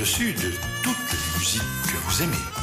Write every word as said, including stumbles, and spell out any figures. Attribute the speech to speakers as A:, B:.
A: dessus de toutes les musiques que vous aimez.